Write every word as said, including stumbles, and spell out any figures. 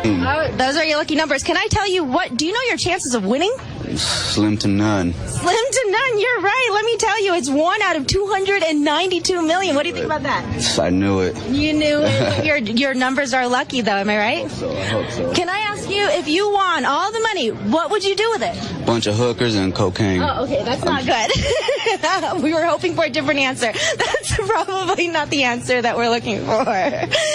Oh, those are your lucky numbers. Can I tell you what? Do you know your chances of winning? Slim to none. Slim to none. You're right. Let me tell you, it's one out of two hundred ninety-two million. What do you think about that? I knew it. You knew it. Your your numbers are lucky, though. Am I right? I hope so. I hope so. Can I ask you, if you won all the money, what would you do with it? Bunch of hookers and cocaine. Oh, okay. That's not good. We were hoping for a different answer. That's probably not the answer that we're looking for.